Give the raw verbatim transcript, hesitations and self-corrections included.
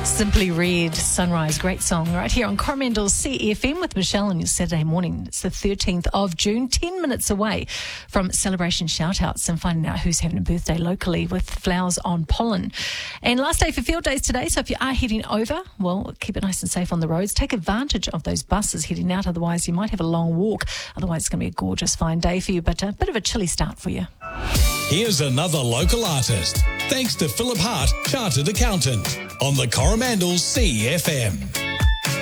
Simply Red, Sunrise, great song right here on Coromandel's C F M with Michelle on your Saturday morning. It's the thirteenth of June, ten minutes away from celebration shout-outs and finding out who's having a birthday locally with Flowers on Pollen. And last day for field days today, so if you are heading over, well, keep it nice and safe on the roads. Take advantage of those buses heading out, otherwise you might have a long walk. Otherwise it's going to be a gorgeous fine day for you, but a bit of a chilly start for you. Here's another local artist. Thanks to Philip Hart, Chartered Accountant, on the Coromandel's C F M.